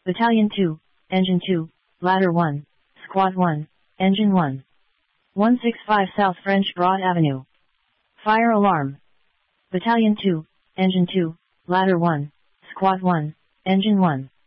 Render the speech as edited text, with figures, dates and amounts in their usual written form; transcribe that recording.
Battalion 2, Engine 2, Ladder 1, Squad 1, Engine 1. 165 South French Broad Avenue. Fire alarm. Battalion 2, Engine 2, Ladder 1, Squad 1, Engine 1.